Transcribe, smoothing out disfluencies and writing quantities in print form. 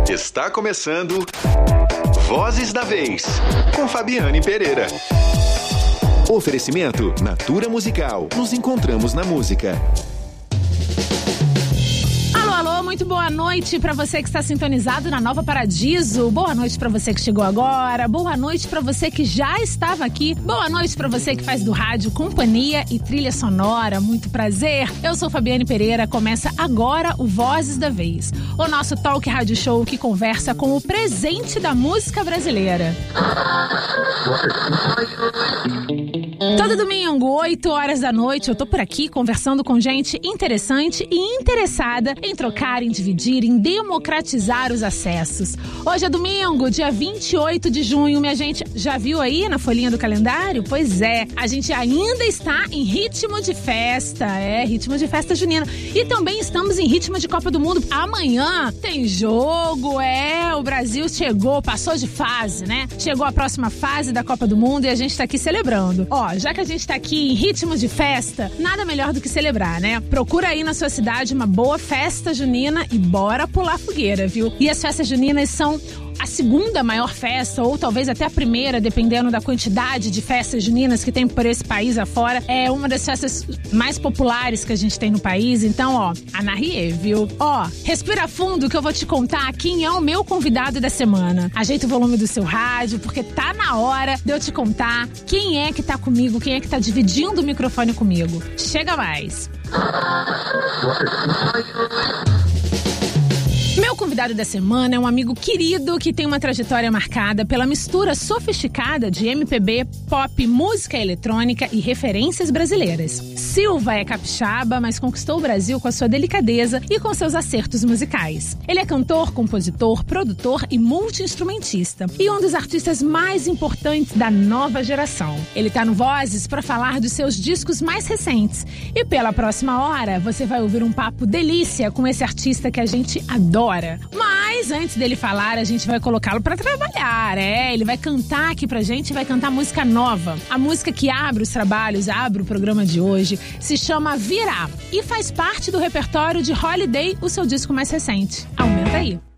Está começando Vozes da Vez, com Fabiane Pereira. Oferecimento Natura Musical. Nos encontramos na música. Alô, muito boa noite pra você que está sintonizado na Nova Paradiso. Boa noite pra você que chegou agora. Boa noite pra você que já estava aqui. Boa noite pra você que faz do rádio companhia e trilha sonora. Muito prazer. Eu sou Fabiane Pereira. Começa agora o Vozes da Vez, o nosso talk rádio show que conversa com o presente da música brasileira. Todo domingo, 8 horas da noite, eu tô por aqui conversando com gente interessante e interessada em trocar, em dividir, em democratizar os acessos. Hoje é domingo, dia 28 de junho, minha gente. Já viu aí na folhinha do calendário? Pois é, a gente ainda está em ritmo de festa, ritmo de festa junina. E também estamos em ritmo de Copa do Mundo. Amanhã tem jogo, o Brasil chegou, passou de fase, né? Chegou a próxima fase da Copa do Mundo e a gente tá aqui celebrando. Já que a gente tá aqui em ritmo de festa, nada melhor do que celebrar, né? Procura aí na sua cidade uma boa festa junina e bora pular fogueira, viu? E as festas juninas são a segunda maior festa, ou talvez até a primeira, dependendo da quantidade de festas juninas que tem por esse país afora. É uma das festas mais populares que a gente tem no país. Então, anarriê, viu? Respira fundo que eu vou te contar quem é o meu convidado da semana. Ajeita o volume do seu rádio, porque tá na hora de eu te contar quem é que tá comigo, quem é que tá dividindo o microfone comigo. Chega mais! Meu convidado da semana é um amigo querido que tem uma trajetória marcada pela mistura sofisticada de MPB, pop, música eletrônica e referências brasileiras. Silva é capixaba, mas conquistou o Brasil com a sua delicadeza e com seus acertos musicais. Ele é cantor, compositor, produtor e multi-instrumentista, e um dos artistas mais importantes da nova geração. Ele tá no Vozes para falar dos seus discos mais recentes. E pela próxima hora, você vai ouvir um papo delícia com esse artista que a gente adora. Mas antes dele falar, a gente vai colocá-lo pra trabalhar, ele vai cantar aqui pra gente, vai cantar música nova. A música que abre os trabalhos, abre o programa de hoje, se chama Virá e faz parte do repertório de Holiday, o seu disco mais recente. Aumenta aí.